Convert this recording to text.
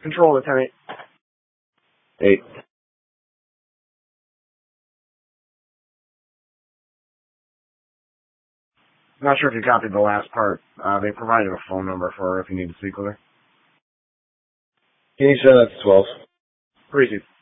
Control, Lieutenant. 8. Not sure if you copied the last part. They provided a phone number for her if you need to speak with her. Can you send that to 12? Appreciate it.